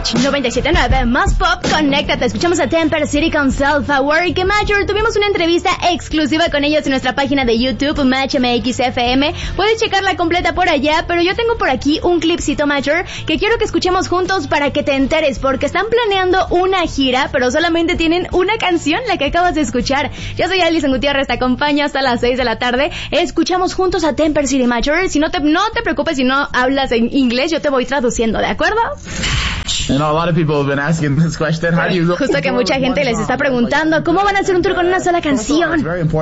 Match 97.9, más pop, conéctate. Escuchamos a Temper City con Self-Aware. Major, tuvimos una entrevista exclusiva con ellos en nuestra página de YouTube, Match MX FM. Puedes checarla completa por allá, pero yo tengo por aquí un clipcito, Major, que quiero que escuchemos juntos para que te enteres, porque están planeando una gira, pero solamente tienen una canción, la que acabas de escuchar. Yo soy Alison Gutiérrez, te acompaño hasta las 6 de la tarde. Escuchamos juntos a Temper City, Major. Si no te preocupes si no hablas en inglés, yo te voy traduciendo, ¿de acuerdo? You know, a lot of people have been asking this question. How do you go? Justo que mucha gente les está preguntando cómo van a hacer un tour con una sola canción.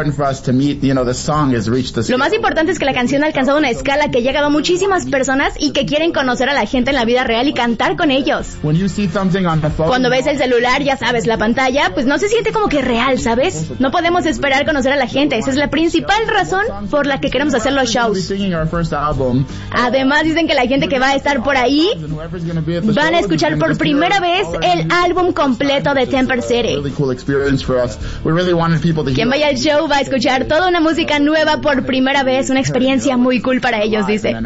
Lo más importante es que la canción ha alcanzado una escala que ha llegado a muchísimas personas y que quieren conocer a la gente en la vida real y cantar con ellos. Cuando ves el celular, ya sabes, la pantalla, pues no se siente como que real, ¿sabes? No podemos esperar conocer a la gente. Esa es la principal razón por la que queremos hacer los shows. Además, dicen que la gente que va a estar por ahí van a escuchar por primera vez el álbum completo de Temper City. Quien vaya al show va a escuchar toda una música nueva por primera vez, una experiencia muy cool para ellos, dice.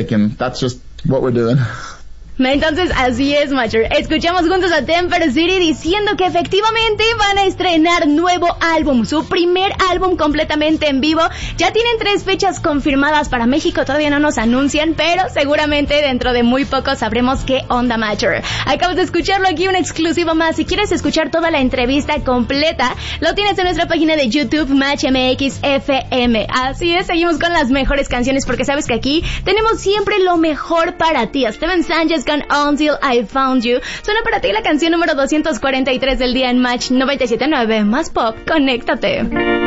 Entonces, así es, Major. Escuchamos juntos a Temper City diciendo que efectivamente van a estrenar nuevo álbum, su primer álbum completamente en vivo. Ya tienen 3 fechas confirmadas para México, todavía no nos anuncian, pero seguramente dentro de muy poco sabremos qué onda, Major. Acabas de escucharlo aquí, un exclusivo más. Si quieres escuchar toda la entrevista completa, lo tienes en nuestra página de YouTube, Match MX FM. Así es, seguimos con las mejores canciones porque sabes que aquí tenemos siempre lo mejor para ti. Steven Sánchez con Until I Found You. Suena para ti la canción número 243 del día en Match 97.9, más pop, conéctate.